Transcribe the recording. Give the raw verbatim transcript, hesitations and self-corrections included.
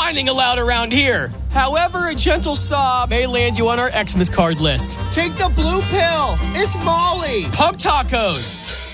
whining allowed around here. However, a gentle sob may land you on our Xmas card list. Take the blue pill. It's Molly. Pub tacos.